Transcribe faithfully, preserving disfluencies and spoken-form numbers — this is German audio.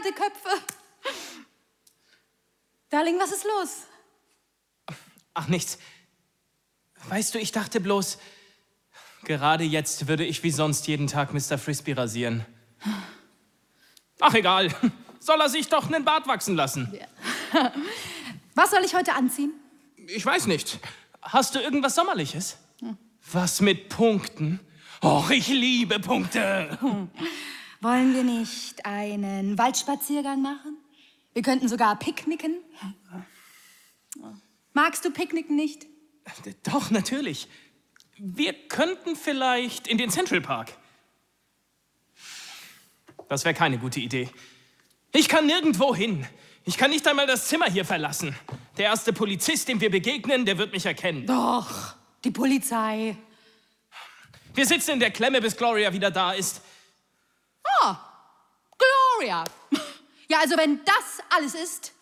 Pferdeköpfe. Darling, was ist los? Ach, nichts. Weißt du, ich dachte bloß, gerade jetzt würde ich wie sonst jeden Tag Mister Frisbee rasieren. Ach, egal. Soll er sich doch einen Bart wachsen lassen. Ja. Was soll ich heute anziehen? Ich weiß nicht. Hast du irgendwas Sommerliches? Hm. Was mit Punkten? Och, ich liebe Punkte. Hm. Wollen wir nicht einen Waldspaziergang machen? Wir könnten sogar picknicken. Magst du Picknicken nicht? Doch, natürlich. Wir könnten vielleicht in den Central Park. Das wäre keine gute Idee. Ich kann nirgendwo hin. Ich kann nicht einmal das Zimmer hier verlassen. Der erste Polizist, dem wir begegnen, der wird mich erkennen. Doch, die Polizei. Wir sitzen in der Klemme, bis Gloria wieder da ist. Oh, Gloria. Ja, also wenn das alles ist,